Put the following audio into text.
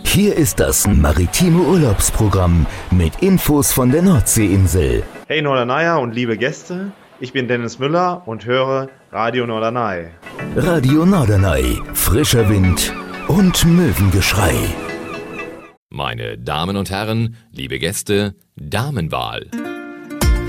Hier ist das maritime Urlaubsprogramm mit Infos von der Nordseeinsel. Hey Norderney und liebe Gäste, ich bin Dennis Müller und höre Radio Norderney. Radio Norderney, frischer Wind und Möwengeschrei. Meine Damen und Herren, liebe Gäste, Damenwahl.